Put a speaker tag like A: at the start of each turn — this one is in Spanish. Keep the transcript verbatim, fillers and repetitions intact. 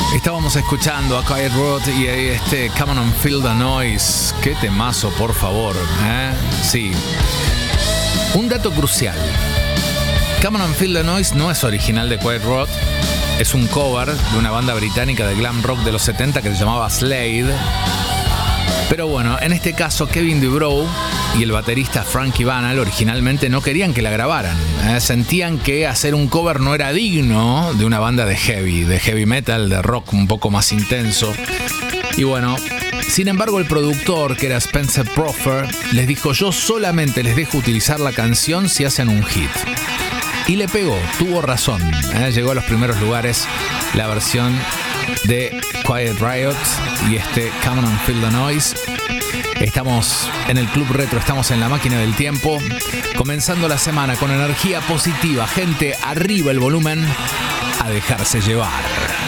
A: Estábamos escuchando a Quiet Riot y este Come On and Feel the Noise. Qué temazo, por favor, ¿eh? Sí. Un dato crucial. Come On and Feel the Noise no es original de Quiet Riot. Es un cover de una banda británica de glam rock de los setenta que se llamaba Slade. Pero bueno, en este caso Kevin DuBrow y el baterista Frankie Banal originalmente no querían que la grabaran. ¿eh? Sentían que hacer un cover no era digno de una banda de heavy, de heavy metal, de rock un poco más intenso. Y bueno, sin embargo el productor, que era Spencer Proffer, les dijo: yo solamente les dejo utilizar la canción si hacen un hit. Y le pegó, tuvo razón. ¿eh? Llegó a los primeros lugares la versión de Quiet Riot y este Come On and Feel the Noise. Estamos en el Club Retro, estamos en la máquina del tiempo, comenzando la semana con energía positiva. Gente, arriba el volumen, a dejarse llevar.